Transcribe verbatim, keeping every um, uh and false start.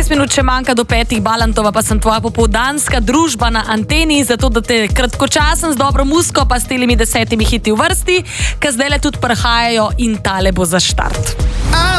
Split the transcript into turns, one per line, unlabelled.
šest minut še manjka do petih, Balantova, pa sem tvoja popoldanska družba na anteni, zato da te kratkočasen z dobro muziko, pa s telimi desetimi hiti v vrsti, ki zdaj le tudi prihajajo in tale bo za štart.